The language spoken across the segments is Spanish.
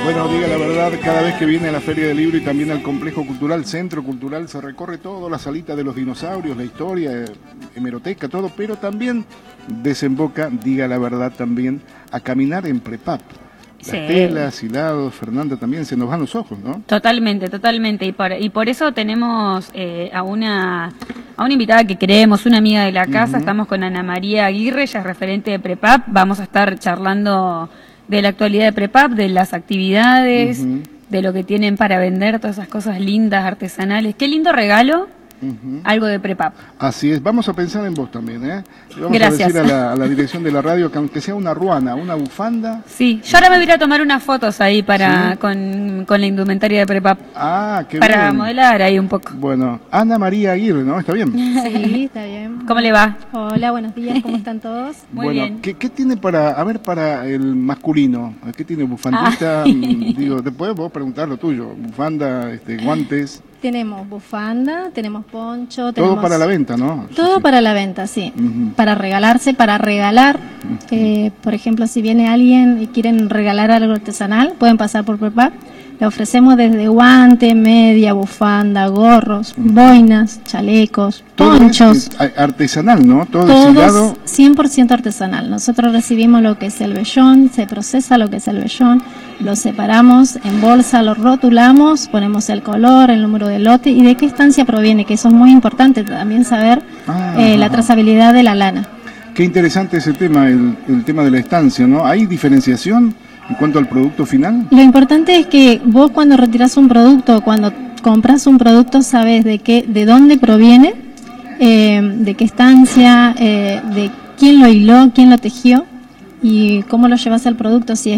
Bueno, diga la verdad, cada vez que viene a la Feria del Libro y también al Complejo Cultural, Centro Cultural, se recorre todo, la salita de los dinosaurios, la historia, hemeroteca, todo, pero también desemboca, diga la verdad también, a caminar en Prepap. Las telas, hilados, Fernanda, también se nos van los ojos, ¿no? Totalmente, totalmente. Y por eso tenemos a una invitada que queremos, una amiga de la casa. Estamos con Ana María Aguirre, ella es referente de Prepap. Vamos a estar charlando de la actualidad de Prepap, de las actividades, de lo que tienen para vender, todas esas cosas lindas, artesanales. Qué lindo regalo. Algo de Prepap. Así es, vamos a pensar en vos también, ¿eh? Vamos Gracias. A decir a la dirección de la radio que aunque sea una ruana, una bufanda. Sí, yo ahora me voy a ir a tomar unas fotos ahí para ¿sí? con la indumentaria de Prepap. Ah, qué para bien. Modelar ahí un poco. Bueno, Ana María Aguirre, ¿no? ¿Está bien? Sí, está bien. ¿Cómo le va? Hola, buenos días, ¿cómo están todos? Muy bueno, bien. ¿qué tiene para el masculino? ¿Qué tiene? ¿Bufandita? Digo, después vos preguntar lo tuyo. Bufanda, guantes. Tenemos bufanda, tenemos poncho, Todo tenemos... para la venta, ¿no? Todo sí. Para la venta, sí. Para regalarse, para regalar. Por ejemplo, si viene alguien y quieren regalar algo artesanal, pueden pasar por Prepap. Le ofrecemos desde guante, media, bufanda, gorros, boinas, chalecos, todo ponchos. Es artesanal, ¿no? Todo Todos 100% artesanal. Nosotros recibimos lo que es el vellón, se procesa lo que es el vellón, lo separamos en bolsa, lo rotulamos, ponemos el color, el número de lote y de qué estancia proviene, que eso es muy importante también saber la trazabilidad de la lana. Qué interesante ese tema, el tema de la estancia, ¿no? ¿Hay diferenciación en cuanto al producto final? Lo importante es que vos cuando retirás un producto, cuando compras un producto, sabes de dónde proviene, de qué estancia, de quién lo hiló, quién lo tejió y cómo lo llevas al producto, si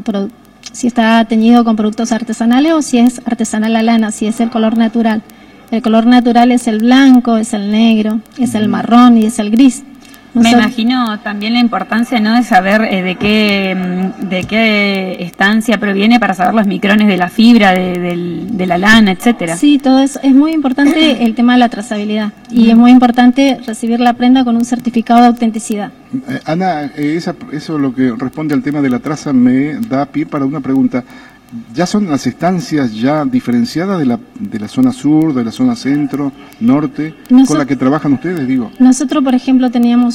está teñido con productos artesanales o si es artesanal la lana, si es el color natural. El color natural es el blanco, es el negro, es el marrón y es el gris. Me imagino también la importancia, ¿no?, de saber de qué estancia proviene para saber los micrones de la fibra, de la lana, etcétera. Sí, todo eso es muy importante, el tema de la trazabilidad, y es muy importante recibir la prenda con un certificado de autenticidad. Ana, eso lo que responde al tema de la traza me da pie para una pregunta. ¿Ya son las estancias ya diferenciadas de la zona sur, de la zona centro, norte, con la que trabajan ustedes, digo? Nosotros, por ejemplo, teníamos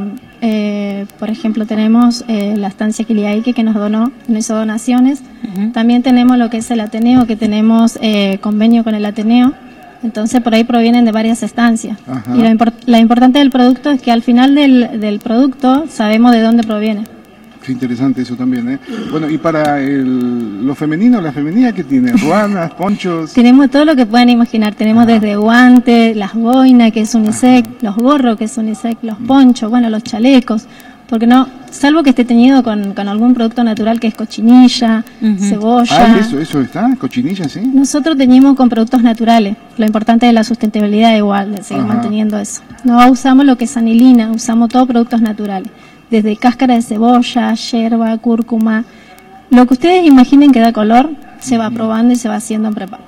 tenemos la estancia Quiliaique que nos hizo donaciones. También tenemos lo que es el Ateneo, que tenemos convenio con el Ateneo. Entonces, por ahí provienen de varias estancias. Y lo importante del producto es que al final del producto sabemos de dónde proviene. Qué interesante eso también, ¿eh? Bueno, y para lo femenino, la femenina, ¿qué tiene? ¿Ruanas, ponchos? Tenemos todo lo que puedan imaginar. Tenemos desde guantes, las boinas, que es unisex, los gorros, que es unisex, los ponchos, bueno, los chalecos. Porque no, salvo que esté teñido con algún producto natural que es cochinilla, cebolla. ¿Eso está? ¿Cochinilla, sí? Nosotros teñimos con productos naturales. Lo importante es la sustentabilidad igual, de seguir manteniendo eso. No usamos lo que es anilina, usamos todos productos naturales. Desde cáscara de cebolla, yerba, cúrcuma. Lo que ustedes imaginen que da color, se va probando y se va haciendo en Prepap.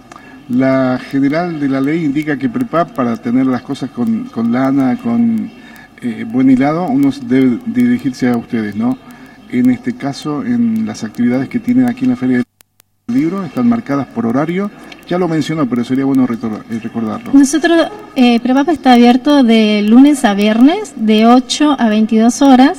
La general de la ley indica que Prepap, para tener las cosas con lana, con buen hilado, uno debe dirigirse a ustedes, ¿no? En este caso, en las actividades que tienen aquí en la Feria del Libro, están marcadas por horario. Ya lo mencionó, pero sería bueno recordarlo. Nosotros, Prepap está abierto de lunes a viernes, de 8 a 22 horas,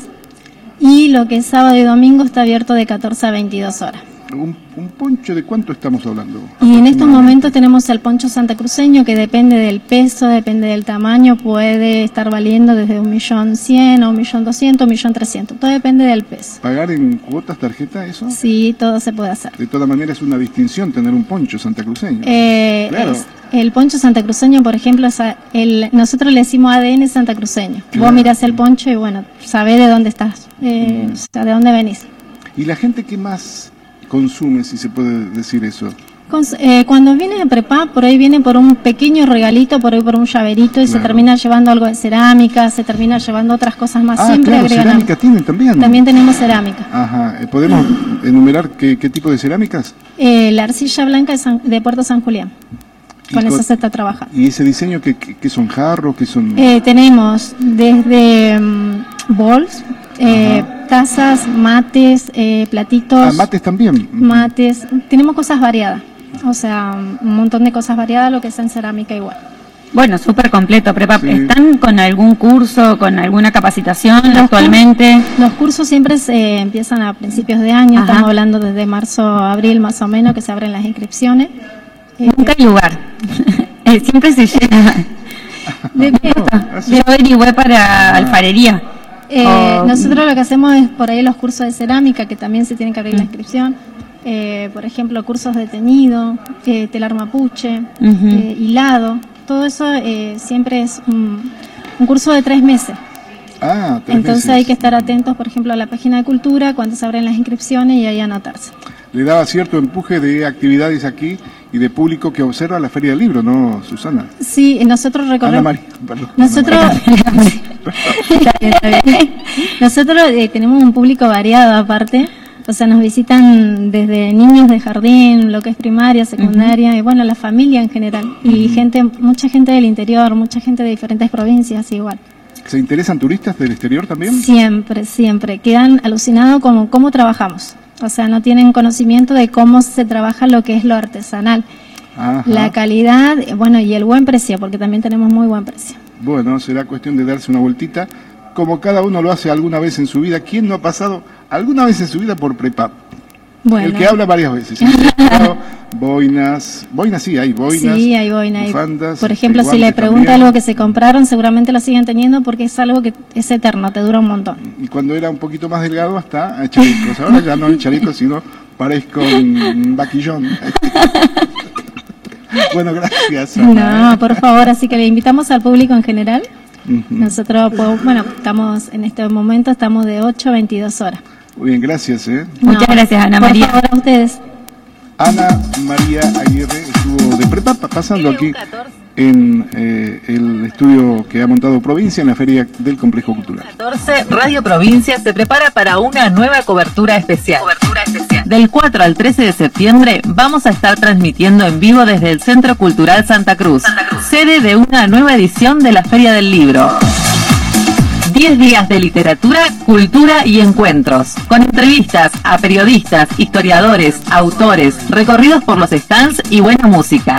y lo que es sábado y domingo está abierto de 14 a 22 horas. ¿Un poncho de cuánto estamos hablando? Y en estos momentos tenemos el poncho santacruceño, que depende del peso, depende del tamaño, puede estar valiendo desde 1.100.000 a 1.200.000, 1.300.000, todo depende del peso. ¿Pagar en cuotas, tarjeta, eso? Sí, todo se puede hacer. De todas maneras es una distinción tener un poncho santacruceño. Claro. El poncho santacruceño, por ejemplo, nosotros le decimos ADN santacruceño. Claro. Vos mirás el poncho y bueno, sabés de dónde estás, o sea, de dónde venís. ¿Y la gente qué más consume, si se puede decir eso? Cuando viene a Prepap, por ahí viene por un pequeño regalito, por ahí por un llaverito, y se termina llevando algo de cerámica, se termina llevando otras cosas más simples. Claro, cerámica tienen también. También tenemos cerámica. Ajá, ¿podemos enumerar qué tipo de cerámicas? La arcilla blanca de Puerto San Julián. Con eso se está trabajando. ¿Y ese diseño qué son jarros? ¿Qué son? Tenemos desde bols, tazas, mates, platitos. Mates también. Mates, tenemos cosas variadas, o sea, un montón de cosas variadas, lo que es en cerámica igual. Bueno, súper completo, Prepap. Sí. ¿Están con algún curso, con alguna capacitación actualmente? Los cursos siempre se empiezan a principios de año, Ajá. estamos hablando desde marzo a abril más o menos, que se abren las inscripciones. Nunca hay lugar. Siempre se llena. Yo averigüé para alfarería. Nosotros lo que hacemos es por ahí los cursos de cerámica, que también se tienen que abrir la inscripción. Por ejemplo, cursos de teñido, telar mapuche, hilado. Todo eso siempre es un curso de 3 meses. Entonces hay que estar atentos, por ejemplo, a la página de Cultura cuando se abren las inscripciones y ahí anotarse. Le daba cierto empuje de actividades aquí y de público que observa la Feria del Libro, ¿no, Susana? Sí, nosotros recorremos. Ana María, perdón. Nosotros tenemos un público variado aparte. O sea, nos visitan desde niños de jardín, lo que es primaria, secundaria, y bueno, la familia en general. Y mucha gente del interior, mucha gente de diferentes provincias igual. ¿Se interesan turistas del exterior también? Siempre, siempre. Quedan alucinados con cómo trabajamos. O sea, no tienen conocimiento de cómo se trabaja lo que es lo artesanal. Ajá. La calidad, bueno, y el buen precio, porque también tenemos muy buen precio. Bueno, será cuestión de darse una vueltita, como cada uno lo hace alguna vez en su vida. ¿Quién no ha pasado alguna vez en su vida por Prepap? Bueno. El que habla varias veces. Boinas, sí, hay boinas. Sí, hay boinas. Bufandas, por ejemplo, si le pregunta también. algo que se compraron, seguramente lo siguen teniendo porque es algo que es eterno, te dura un montón. Y cuando era un poquito más delgado, hasta chalecos. Ahora ya no en chalecos, sino parezco un vaquillón. Bueno, gracias. Ana. No, por favor, así que le invitamos al público en general. Nosotros, bueno, estamos en este momento, estamos de 8 a 22 horas. Muy bien, gracias. Muchas gracias, Ana María. Por favor, a ustedes. Ana María Aguirre estuvo de Prepap pasando aquí en el estudio que ha montado Provincia en la Feria del Complejo Cultural. 14, Radio Provincia se prepara para una nueva cobertura especial. Del 4 al 13 de septiembre vamos a estar transmitiendo en vivo desde el Centro Cultural Santa Cruz, sede de una nueva edición de la Feria del Libro. 10 días de literatura, cultura y encuentros, con entrevistas a periodistas, historiadores, autores, recorridos por los stands y buena música.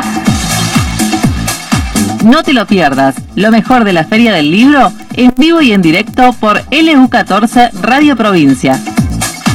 No te lo pierdas, lo mejor de la Feria del Libro, en vivo y en directo por LU14 Radio Provincia.